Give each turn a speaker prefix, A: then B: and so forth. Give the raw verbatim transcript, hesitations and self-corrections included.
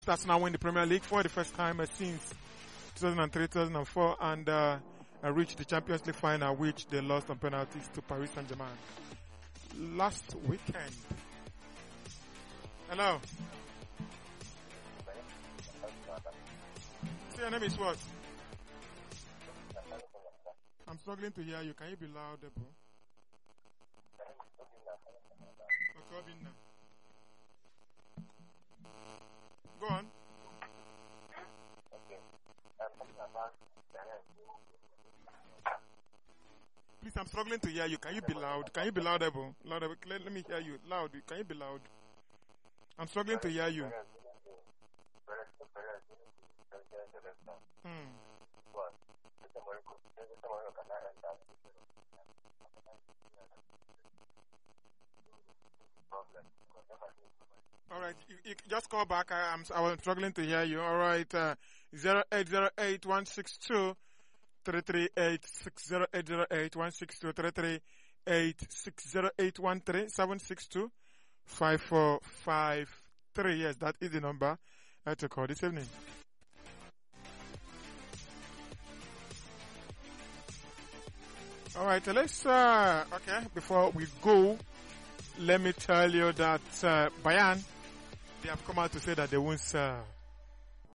A: That's now win the Premier League for the first time uh, since two thousand three, two thousand four, and uh, uh, reached the Champions League final, which they lost on penalties to Paris Saint-Germain last weekend. Hello. So your name is what? I'm struggling to hear you. Can you be louder, bro? Okay, go on. Please, I'm struggling to hear you. Can you be loud? Can you be louder, bro? Louder. Let, let me hear you. Loud. Can you be loud? I'm struggling to hear you. Hmm. All right, you, you just call back. I, I'm I was struggling to hear you. All right, uh, zero eight zero eight one six two three three eight six zero eight zero eight one six two three three eight six zero eight one three seven six two five four five three. Yes, that is the number uh, to call this evening. All right, uh, let's. Uh, okay, before we go, let me tell you that uh, Bayern, they have come out to say that they won't uh,